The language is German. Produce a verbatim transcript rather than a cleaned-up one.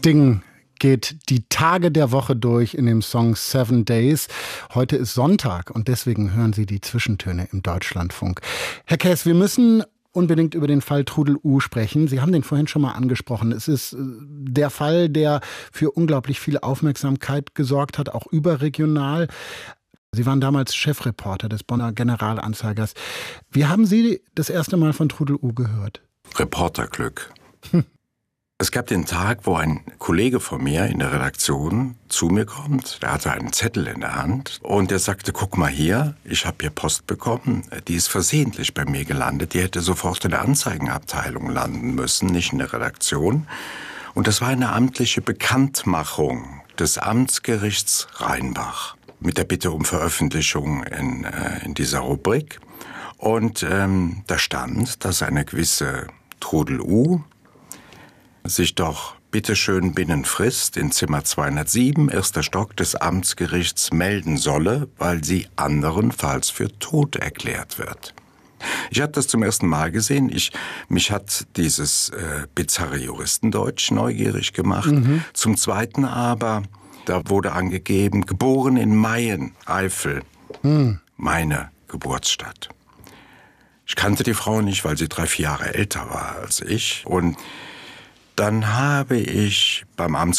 Sting geht die Tage der Woche durch in dem Song Seven Days. Heute ist Sonntag und deswegen hören Sie die Zwischentöne im Deutschlandfunk. Herr Käs, wir müssen unbedingt über den Fall Trudel U sprechen. Sie haben den vorhin schon mal angesprochen. Es ist der Fall, der für unglaublich viel Aufmerksamkeit gesorgt hat, auch überregional. Sie waren damals Chefreporter des Bonner Generalanzeigers. Wie haben Sie das erste Mal von Trudel U gehört? Reporterglück. Hm. Es gab den Tag, wo ein Kollege von mir in der Redaktion zu mir kommt. Der hatte einen Zettel in der Hand und der sagte, guck mal hier, ich habe hier Post bekommen. Die ist versehentlich bei mir gelandet. Die hätte sofort in der Anzeigenabteilung landen müssen, nicht in der Redaktion. Und das war eine amtliche Bekanntmachung des Amtsgerichts Rheinbach mit der Bitte um Veröffentlichung in, äh, in dieser Rubrik. Und ähm, da stand, dass eine gewisse Trudel U sich doch bitteschön binnen Frist in Zimmer zweihundertsieben, erster Stock des Amtsgerichts melden solle, weil sie anderenfalls für tot erklärt wird. Ich habe das zum ersten Mal gesehen. Ich, mich hat dieses äh, bizarre Juristendeutsch neugierig gemacht. Mhm. Zum Zweiten aber, da wurde angegeben, geboren in Mayen, Eifel, mhm. meine Geburtsstadt. Ich kannte die Frau nicht, weil sie drei, vier Jahre älter war als ich. Und dann habe ich beim Amtsgericht